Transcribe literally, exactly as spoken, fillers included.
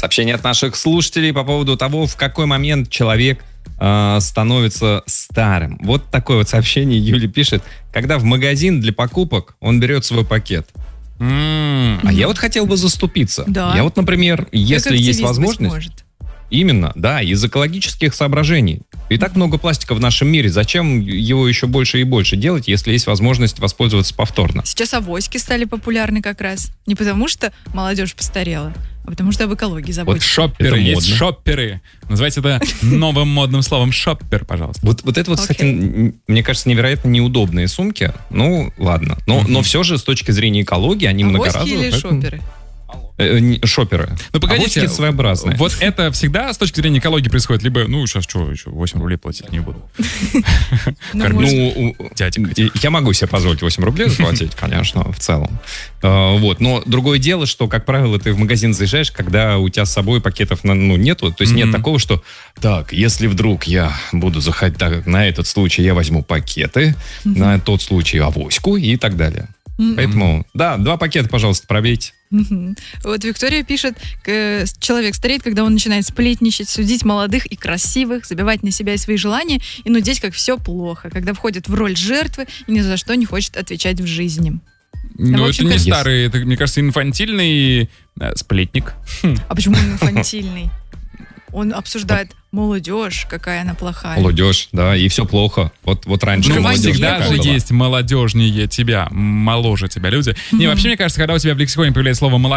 Сообщение от наших слушателей по поводу того, в какой момент человек э, становится старым. Вот такое вот сообщение Юля пишет. Когда в магазин для покупок он берет свой пакет. Mm. А я вот хотел бы заступиться. Да. Я вот, например, если есть возможность... Может. Именно, да, из экологических соображений. И так много пластика в нашем мире. Зачем его еще больше и больше делать, если есть возможность воспользоваться повторно? Сейчас авоськи стали популярны как раз. Не потому что молодежь постарела, а потому что об экологии заботятся. Вот шопперы, есть шопперы. Называйте это новым модным словом шоппер, пожалуйста. Вот, вот это вот, okay. кстати, мне кажется, невероятно неудобные сумки. Ну, ладно. Но, mm-hmm. но все же с точки зрения экологии они авоськи многоразовые. Или поэтому... шопперы? Шоперы. Ну, погодите, авоськи своеобразные. Вот это всегда с точки зрения экологии происходит, либо, ну, сейчас что, еще восемь рублей платить не буду. Ну, я могу себе позволить восемь рублей заплатить, конечно, в целом. Вот, но другое дело, что, как правило, ты в магазин заезжаешь, когда у тебя с собой пакетов ну, нету, то есть нет такого, что, так, если вдруг я буду заходить, на этот случай я возьму пакеты, на тот случай авоську и так далее. Mm-hmm. Поэтому, да, два пакета, пожалуйста, пробейте. Mm-hmm. Вот Виктория пишет, человек стареет, когда он начинает сплетничать, судить молодых и красивых, забивать на себя и свои желания и нудеть, как все плохо, когда входит в роль жертвы и ни за что не хочет отвечать в жизни. Ну, да, это общем, не кажется... старый, это, мне кажется, инфантильный э, сплетник. А почему он инфантильный? Он обсуждает молодежь, какая она плохая. Молодежь, да, и все плохо. Вот, вот раньше ну, молодежь всегда же есть молодежнее тебя, моложе тебя люди. Mm-hmm. Не, вообще, мне кажется, когда у тебя в лексиконе появляется слово «молодежь»,